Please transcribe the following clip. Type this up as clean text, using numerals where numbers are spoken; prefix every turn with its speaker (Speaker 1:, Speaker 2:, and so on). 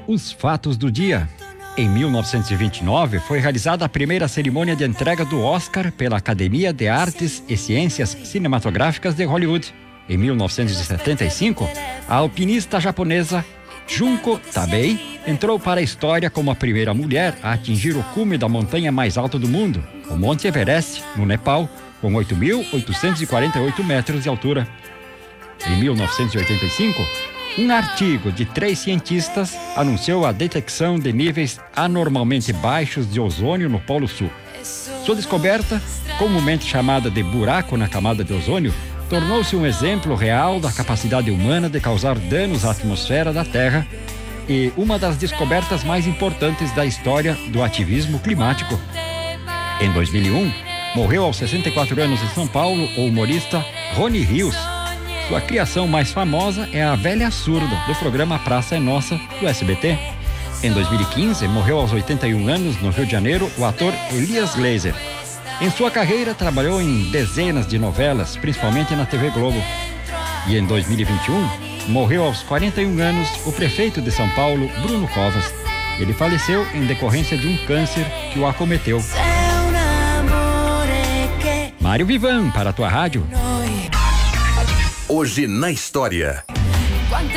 Speaker 1: Os fatos do dia. Em 1929, foi realizada a primeira cerimônia de entrega do Oscar pela Academia de Artes e Ciências Cinematográficas de Hollywood. Em 1975, a alpinista japonesa Junko Tabei entrou para a história como a primeira mulher a atingir o cume da montanha mais alta do mundo, o Monte Everest, no Nepal, com 8.848 metros de altura. Em 1985, um artigo de 3 cientistas anunciou a detecção de níveis anormalmente baixos de ozônio no Polo Sul. Sua descoberta, comumente chamada de buraco na camada de ozônio, tornou-se um exemplo real da capacidade humana de causar danos à atmosfera da Terra e uma das descobertas mais importantes da história do ativismo climático. Em 2001, morreu aos 64 anos em São Paulo o humorista Rony Rios. Sua criação mais famosa é a velha surda do programa Praça é Nossa, do SBT. Em 2015, morreu aos 81 anos, no Rio de Janeiro, o ator Elias Glazer. Em sua carreira, trabalhou em dezenas de novelas, principalmente na TV Globo. E em 2021, morreu aos 41 anos o prefeito de São Paulo, Bruno Covas. Ele faleceu em decorrência de um câncer que o acometeu. Mário Vivan, para a tua rádio.
Speaker 2: Hoje na história.